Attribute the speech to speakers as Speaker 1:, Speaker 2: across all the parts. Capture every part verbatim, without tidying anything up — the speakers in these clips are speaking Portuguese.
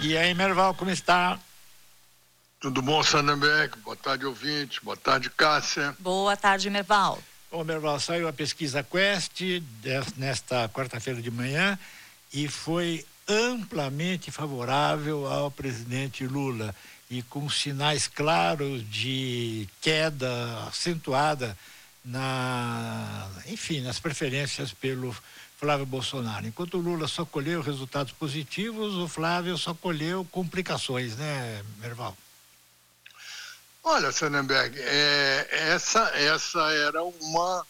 Speaker 1: E aí, Merval, como está?
Speaker 2: Tudo bom, Sandembeck? Boa tarde, ouvinte. Boa tarde, Cássia.
Speaker 3: Boa tarde, Merval.
Speaker 1: Bom, Merval, saiu a pesquisa Quest nesta quarta-feira de manhã e foi amplamente favorável ao presidente Lula e com sinais claros de queda acentuada na, enfim, nas preferências pelo Flávio Bolsonaro. Enquanto o Lula só colheu resultados positivos, o Flávio só colheu complicações, né, Merval?
Speaker 2: Olha, Sandemberg, é, essa, essa era uma,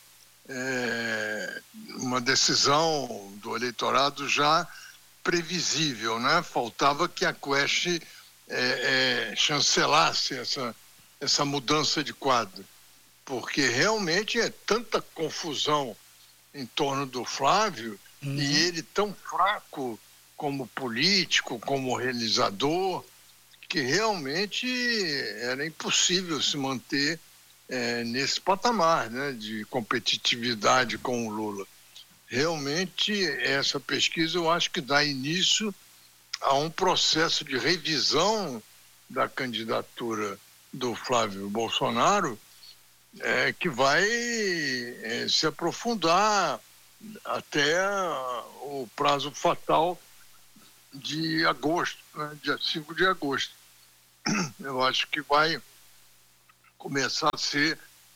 Speaker 2: é, uma decisão do eleitorado já previsível, né? Faltava que a Quest é, é, chancelasse essa, essa mudança de quadro, porque realmente é tanta confusão em torno do Flávio, uhum. E ele tão fraco como político, como realizador, que realmente era impossível se manter é, nesse patamar, né, de competitividade com o Lula. Realmente, essa pesquisa eu acho que dá início a um processo de revisão da candidatura do Flávio Bolsonaro, é, que vai é, se aprofundar até o prazo fatal de agosto, né, dia cinco de agosto. Eu acho que vai começar a ser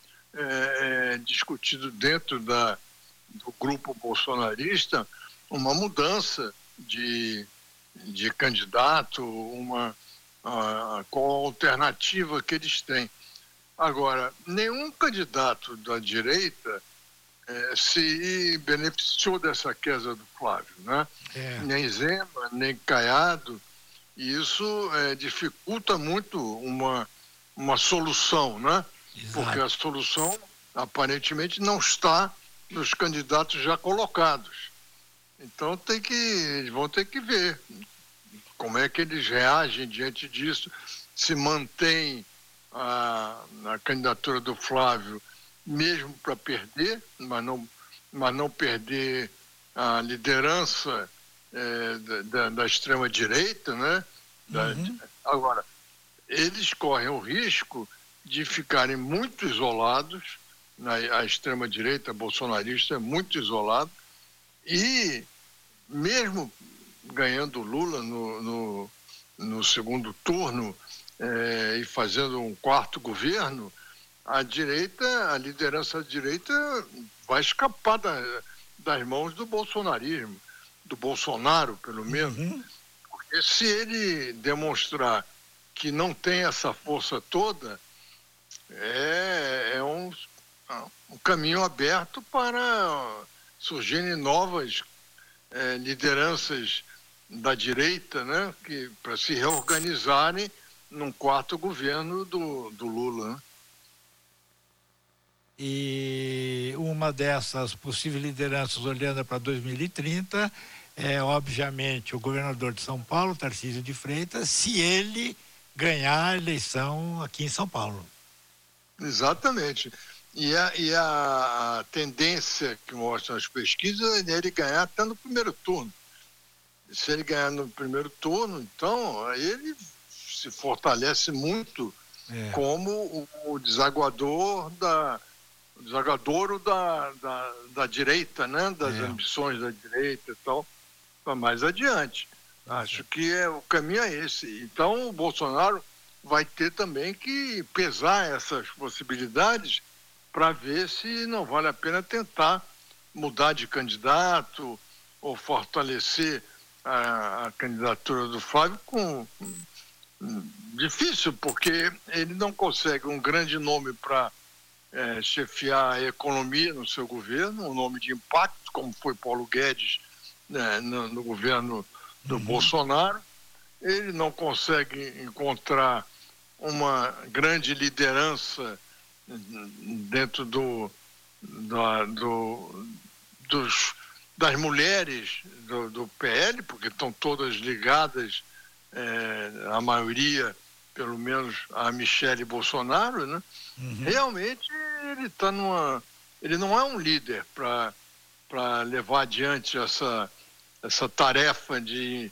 Speaker 2: é, discutido dentro da, do grupo bolsonarista uma mudança de, de candidato, uma, a, qual a alternativa que eles têm. Agora, nenhum candidato da direita é, se beneficiou dessa queda do Flávio, né? É. Nem Zema, nem Caiado. E isso é, dificulta muito uma, uma solução, né? Exato. Porque a solução, aparentemente, não está nos candidatos já colocados. Então, tem que, eles vão ter que ver como é que eles reagem diante disso, se mantém a, a candidatura do Flávio, mesmo para perder, mas não, mas não perder a liderança É, da, da extrema-direita, né? Da, uhum. Agora, eles correm o risco de ficarem muito isolados, na, a extrema-direita bolsonarista é muito isolada, e mesmo ganhando Lula no, no, no segundo turno é, e fazendo um quarto governo, a direita, a liderança da direita vai escapar da, das mãos do bolsonarismo, do Bolsonaro, pelo menos, uhum. Porque se ele demonstrar que não tem essa força toda, é, é um, um caminho aberto para surgirem novas é, lideranças da direita, né, que, para se reorganizarem num quarto governo do, do Lula, né?
Speaker 1: E uma dessas possíveis lideranças olhando para dois mil e trinta é, obviamente, o governador de São Paulo, Tarcísio de Freitas, se ele ganhar a eleição aqui em São Paulo.
Speaker 2: Exatamente. E a, e a, a tendência que mostram as pesquisas é ele ganhar até no primeiro turno. Se ele ganhar no primeiro turno, então, aí ele se fortalece muito é. como o, o desaguador da o desaguadouro da, da, da direita, né? Das é. ambições da direita e tal, para mais adiante. Acho que é, o caminho é esse. Então, o Bolsonaro vai ter também que pesar essas possibilidades para ver se não vale a pena tentar mudar de candidato ou fortalecer a, a candidatura do Flávio com... Difícil, porque ele não consegue um grande nome para É, chefiar a economia no seu governo, um nome de impacto, como foi Paulo Guedes, né, no, no governo do uhum. Bolsonaro. Ele não consegue encontrar uma grande liderança dentro do, da, do, dos, das mulheres do, do P L, porque estão todas ligadas, é, a maioria, pelo menos, a Michele Bolsonaro, né? Uhum. Realmente ele está numa. Ele não é um líder para para levar adiante essa, essa tarefa de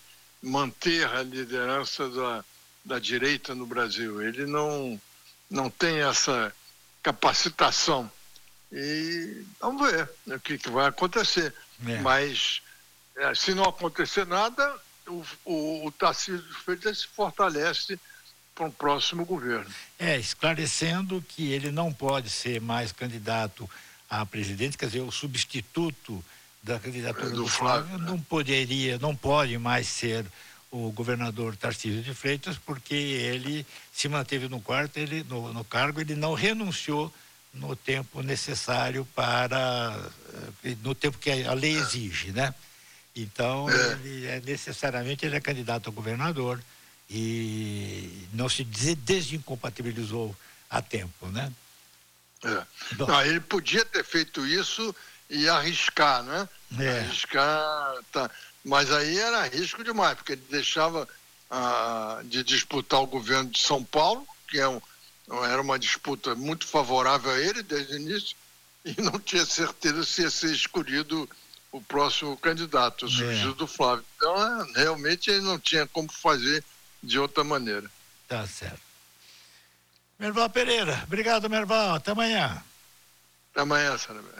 Speaker 2: manter a liderança da, da direita no Brasil. Ele não, não tem essa capacitação. E vamos ver o que, que vai acontecer. É. Mas, é, se não acontecer nada, o, o, o Tarcísio de Freitas se fortalece para um próximo governo.
Speaker 1: É, esclarecendo que ele não pode ser mais candidato a presidente, quer dizer, o substituto da candidatura é do, do Flávio, Flávio né? não poderia, não pode mais ser o governador Tarcísio de Freitas, porque ele se manteve no quarto, ele, no, no cargo, ele não renunciou no tempo necessário para, no tempo que a lei exige, né? Então, é. ele é necessariamente, ele é candidato a governador e não se desincompatibilizou a tempo, né?
Speaker 2: É. Não, ele podia ter feito isso e arriscar, né? É. Arriscar, tá. Mas aí era risco demais, porque ele deixava ah, de disputar o governo de São Paulo, que é um, era uma disputa muito favorável a ele desde o início, e não tinha certeza se ia ser escolhido o próximo candidato, o surgido é. do Flávio. Então, realmente, ele não tinha como fazer de outra maneira.
Speaker 1: Tá certo. Merval Pereira, obrigado, Merval. Até amanhã.
Speaker 2: Até amanhã, Sérgio.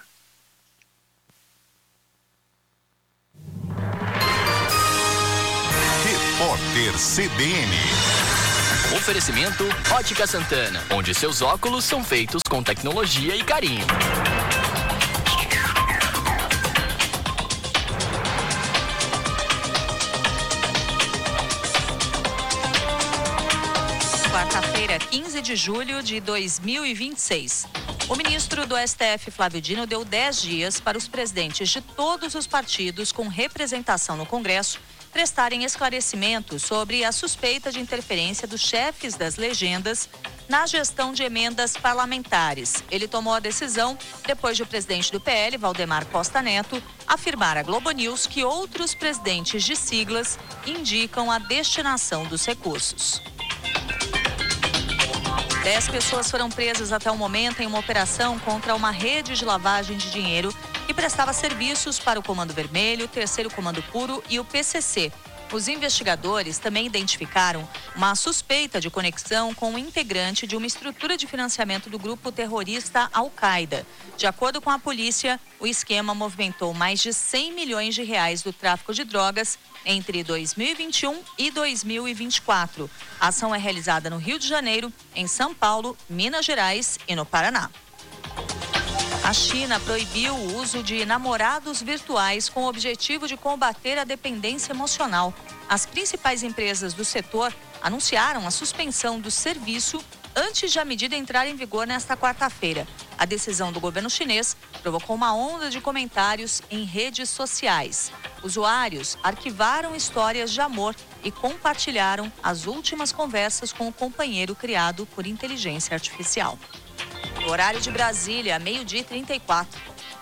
Speaker 3: Repórter C B N.
Speaker 4: Oferecimento Ótica Santana, onde seus óculos são feitos com tecnologia e carinho.
Speaker 5: Quarta-feira, quinze de julho de dois mil e vinte e seis. O ministro do S T F, Flávio Dino, deu dez dias para os presidentes de todos os partidos com representação no Congresso prestarem esclarecimentos sobre a suspeita de interferência dos chefes das legendas na gestão de emendas parlamentares. Ele tomou a decisão depois de o presidente do P L, Valdemar Costa Neto, afirmar à Globo News que outros presidentes de siglas indicam a destinação dos recursos. Dez pessoas foram presas até o momento em uma operação contra uma rede de lavagem de dinheiro que prestava serviços para o Comando Vermelho, Terceiro Comando Puro e o P C C. Os investigadores também identificaram uma suspeita de conexão com um integrante de uma estrutura de financiamento do grupo terrorista Al-Qaeda. De acordo com a polícia, o esquema movimentou mais de cem milhões de reais do tráfico de drogas entre dois mil e vinte e um e dois mil e vinte e quatro. A ação é realizada no Rio de Janeiro, em São Paulo, Minas Gerais e no Paraná. A China proibiu o uso de namorados virtuais com o objetivo de combater a dependência emocional. As principais empresas do setor anunciaram a suspensão do serviço antes de a medida entrar em vigor nesta quarta-feira. A decisão do governo chinês provocou uma onda de comentários em redes sociais. Usuários arquivaram histórias de amor e compartilharam as últimas conversas com o companheiro criado por inteligência artificial. O horário de Brasília, meio-dia e trinta e quatro.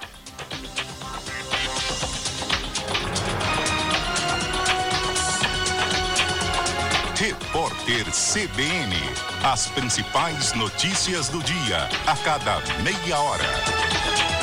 Speaker 3: Repórter C B N. As principais notícias do dia, a cada meia hora.